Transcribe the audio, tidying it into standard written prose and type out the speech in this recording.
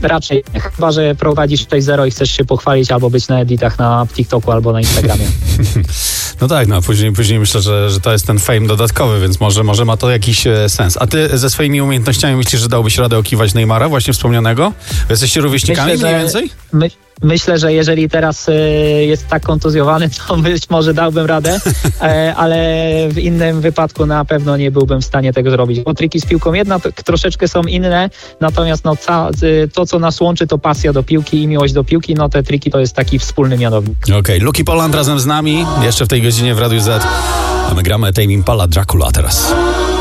raczej nie. Chyba że prowadzisz 6-0 i chcesz się pochwalić albo być na editach na TikToku albo na Instagramie. No tak, no później myślę, że to jest ten fame dodatkowy, więc może ma to jakiś sens. A ty ze swoimi umiejętnościami myślisz, że dałbyś radę okiwać Neymara właśnie wspomnianego? Jesteście rówieśnikami mniej więcej? Myślę, że jeżeli teraz jest tak kontuzjowany, to być może dałbym radę, ale w innym wypadku na pewno nie byłbym w stanie tego zrobić. Bo triki z piłką troszeczkę są inne, natomiast to, co nas łączy, to pasja do piłki i miłość do piłki, no te triki to jest taki wspólny mianownik. Okej, Luki Poland razem z nami, jeszcze w tej godzinie w Radiu Z, a my gramy Tame Impala Dracula teraz.